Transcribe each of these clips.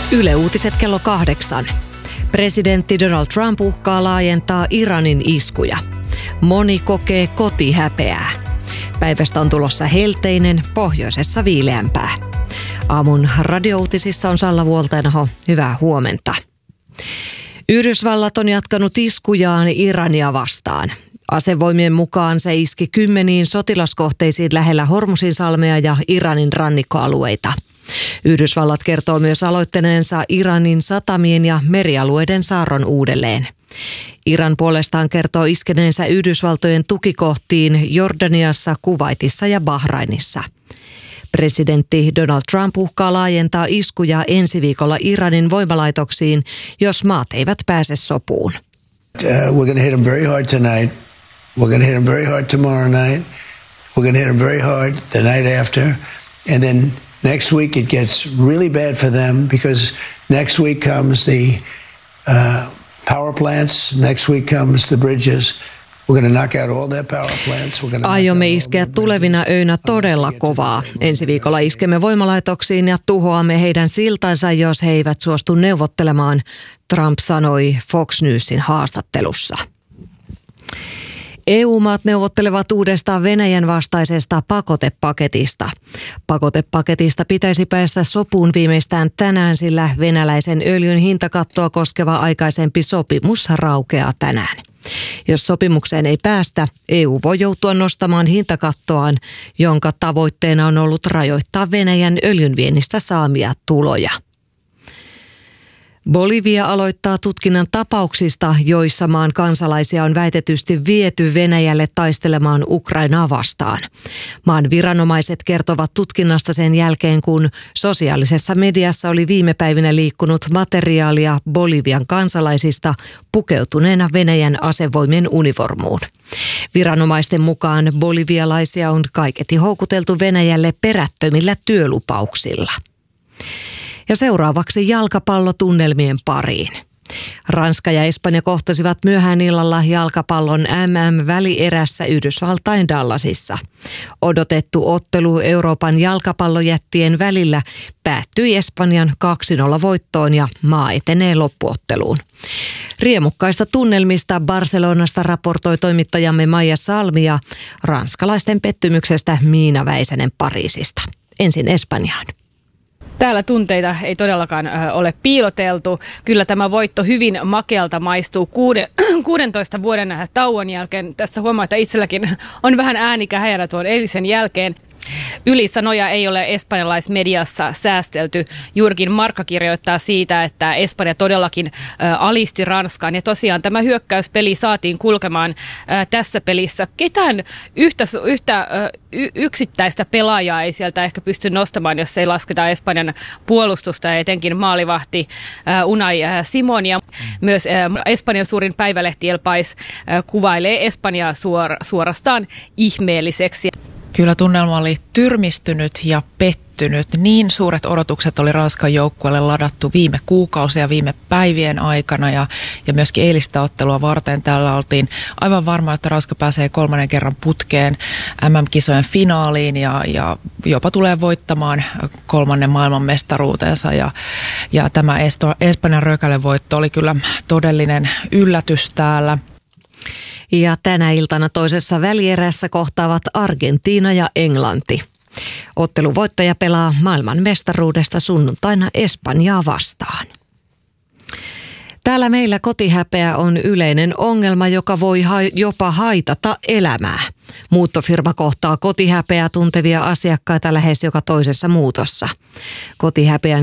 Yle Uutiset kello 8. Presidentti Donald Trump uhkaa laajentaa Iranin iskuja. Moni kokee kotihäpeää. Päivästä on tulossa helteinen, pohjoisessa viileämpää. Aamun radiouutisissa on Salla Vuoltainaho. Hyvää huomenta. Yhdysvallat on jatkanut iskujaan Irania vastaan. Asevoimien mukaan se iski 10 sotilaskohteisiin lähellä Hormuzinsalmea ja Iranin rannikkoalueita. Yhdysvallat kertoo myös aloittaneensa Iranin satamien ja merialueiden saarron uudelleen. Iran puolestaan kertoo iskeneensä Yhdysvaltojen tukikohtiin Jordaniassa, Kuwaitissa ja Bahrainissa. Presidentti Donald Trump uhkaa laajentaa iskuja ensi viikolla Iranin voimalaitoksiin, jos maat eivät pääse sopuun. We're going to hit them very hard tonight. We're going to hit them very hard tomorrow night. We're going to hit them very hard the night after. And then next week it gets really bad for them because next week comes the power plants. Next week comes the bridges. We're going to knock out all their power plants. Aiomme iskeä tulevina öinä todella kovaa. Ensi viikolla iskemme voimalaitoksiin ja tuhoamme heidän siltansa, jos he eivät suostu neuvottelemaan, Trump sanoi Fox Newsin haastattelussa. EU-maat neuvottelevat uudestaan Venäjän vastaisesta pakotepaketista. Pakotepaketista pitäisi päästä sopuun viimeistään tänään, sillä venäläisen öljyn hintakattoa koskeva aikaisempi sopimus raukeaa tänään. Jos sopimukseen ei päästä, EU voi joutua nostamaan hintakattoaan, jonka tavoitteena on ollut rajoittaa Venäjän öljynviennistä saamia tuloja. Bolivia aloittaa tutkinnan tapauksista, joissa maan kansalaisia on väitetysti viety Venäjälle taistelemaan Ukrainaa vastaan. Maan viranomaiset kertovat tutkinnasta sen jälkeen, kun sosiaalisessa mediassa oli viime päivinä liikkunut materiaalia Bolivian kansalaisista pukeutuneena Venäjän asevoimien univormuun. Viranomaisten mukaan bolivialaisia on kaiketi houkuteltu Venäjälle perättömillä työlupauksilla. Ja seuraavaksi jalkapallotunnelmien pariin. Ranska ja Espanja kohtasivat myöhään illalla jalkapallon MM-välierässä Yhdysvaltain Dallasissa. Odotettu ottelu Euroopan jalkapallojättien välillä päättyi Espanjan 2-0 voittoon ja maa etenee loppuotteluun. Riemukkaista tunnelmista Barcelonasta raportoi toimittajamme Maija Salmi ja ranskalaisten pettymyksestä Miina Väisänen Pariisista. Ensin Espanjaan. Täällä tunteita ei todellakaan ole piiloteltu. Kyllä tämä voitto hyvin makealta maistuu 16 vuoden tauon jälkeen. Tässä huomaa, että itselläkin on vähän ääni kähäjänä tuon eilisen jälkeen. Ylisanoja ei ole espanjalaismediassa säästelty. Juurikin Marca kirjoittaa siitä, että Espanja todellakin alisti Ranskaan. Ja tosiaan tämä hyökkäyspeli saatiin kulkemaan tässä pelissä. Ketään yksittäistä pelaajaa ei sieltä ehkä pysty nostamaan, jos ei lasketa Espanjan puolustusta ja etenkin maalivahti Unai Simon. Ja myös Espanjan suurin päivälehti El País kuvailee Espanjaa suorastaan ihmeelliseksi. Kyllä tunnelma oli tyrmistynyt ja pettynyt. Niin suuret odotukset oli Ranskan joukkueelle ladattu viime kuukausia, viime päivien aikana ja myöskin eilistä ottelua varten. Täällä oltiin aivan varma, että Ranska pääsee 3. kerran putkeen MM-kisojen finaaliin ja jopa tulee voittamaan 3. maailmanmestaruutensa. Ja tämä Espanjan rökälevoitto oli kyllä todellinen yllätys täällä. Ja tänä iltana toisessa välierässä kohtaavat Argentiina ja Englanti. Otteluvoittaja pelaa maailmanmestaruudesta sunnuntaina Espanjaa vastaan. Täällä meillä kotihäpeä on yleinen ongelma, joka voi jopa haitata elämää. Muuttofirma kohtaa kotihäpeää tuntevia asiakkaita lähes joka toisessa muutossa. Kotihäpeän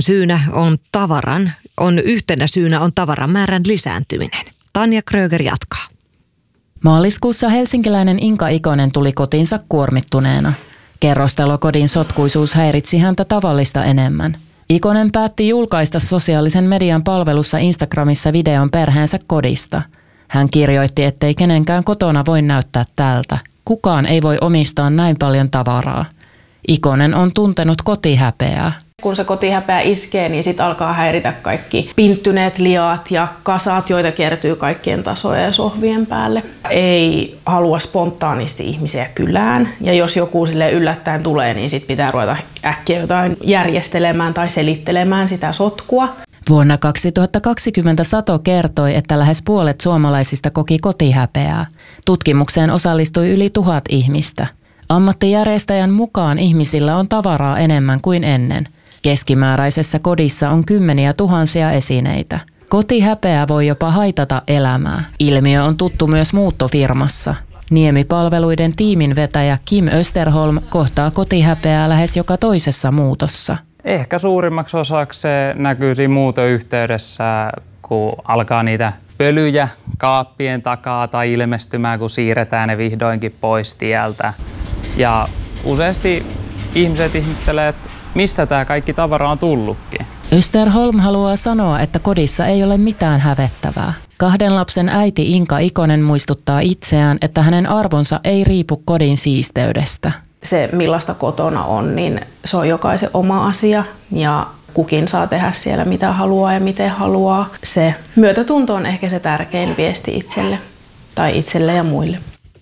yhtenä syynä on tavaran määrän lisääntyminen. Tanja Kröger jatkaa. Maaliskuussa helsinkiläinen Inka Ikonen tuli kotiinsa kuormittuneena. Kerrostalokodin sotkuisuus häiritsi häntä tavallista enemmän. Ikonen päätti julkaista sosiaalisen median palvelussa Instagramissa videon perheensä kodista. Hän kirjoitti, ettei kenenkään kotona voi näyttää tältä. Kukaan ei voi omistaa näin paljon tavaraa. Ikonen on tuntenut kotihäpeää. Kun se kotihäpeä iskee, niin sitten alkaa häiritä kaikki pinttyneet liat ja kasat, joita kertyy kaikkien tasojen ja sohvien päälle. Ei halua spontaanisti ihmisiä kylään, ja jos joku sille yllättäen tulee, niin sitten pitää ruveta äkkiä jotain järjestelemään tai selittelemään sitä sotkua. Vuonna 2020 Sato kertoi, että lähes puolet suomalaisista koki kotihäpeää. Tutkimukseen osallistui yli 1000 ihmistä. Ammattijärjestäjän mukaan ihmisillä on tavaraa enemmän kuin ennen. Keskimääräisessä kodissa on kymmeniä tuhansia esineitä. Kotihäpeä voi jopa haitata elämää. Ilmiö on tuttu myös muuttofirmassa. Niemipalveluiden tiiminvetäjä Kim Österholm kohtaa kotihäpeää lähes joka toisessa muutossa. Ehkä suurimmaksi osaksi se näkyy siinä muutoyhteydessä, kun alkaa niitä pölyjä kaappien takaa tai ilmestymään, kun siirretään ne vihdoinkin pois tieltä. Ja useasti ihmiset ihmettelee, että mistä tämä kaikki tavara on tullutkin. Österholm haluaa sanoa, että kodissa ei ole mitään hävettävää. 2 lapsen äiti Inka Ikonen muistuttaa itseään, että hänen arvonsa ei riipu kodin siisteydestä. Se, millaista kotona on, niin se on jokaisen oma asia ja kukin saa tehdä siellä mitä haluaa ja miten haluaa. Se myötätunto on ehkä se tärkein viesti itselle ja muille.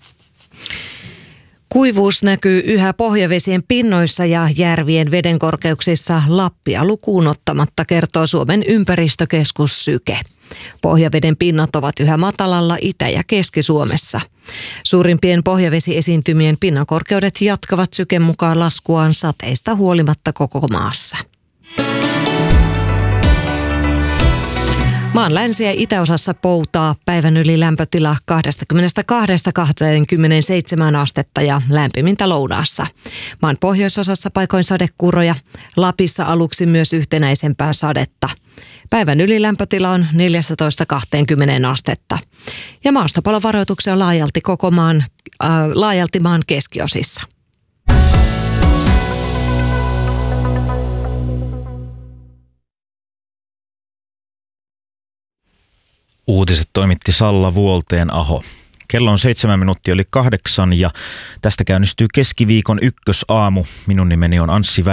Kuivuus näkyy yhä pohjavesien pinnoissa ja järvien vedenkorkeuksissa Lappia lukuun ottamatta, kertoo Suomen ympäristökeskus Syke. Pohjaveden pinnat ovat yhä matalalla Itä- ja Keski-Suomessa. Suurimpien pohjavesiesiintymien pinnankorkeudet jatkavat Syken mukaan laskuaan sateista huolimatta koko maassa. Maan länsi- ja itäosassa poutaa päivän yli lämpötila 22–27 astetta ja lämpimintä lounaassa. Maan pohjoisosassa paikoin sadekuuroja, Lapissa aluksi myös yhtenäisempää sadetta. Päivän yli lämpötila on 14–20 astetta. Ja maastopalovaroituksia on laajalti maan keskiosissa. Uutiset toimitti Salla Vuolteen-aho. Kello on 7:07 ja tästä käynnistyy keskiviikon ykkösaamu. Minun nimeni on Anssi Väinö.